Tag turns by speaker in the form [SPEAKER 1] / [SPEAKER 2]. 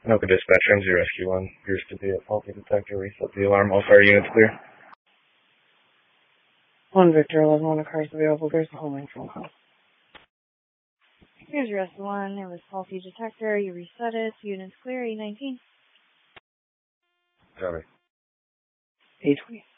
[SPEAKER 1] Anoka Dispatcher, MZ Rescue 1. Appears to be a faulty detector. Reset the alarm. All fire units clear.
[SPEAKER 2] 1 Victor 11, 1 cars available. There's a homing phone call.
[SPEAKER 3] Here's Rescue 1. It was faulty detector. You reset it. Units clear. E19.
[SPEAKER 1] Copy.
[SPEAKER 2] A20.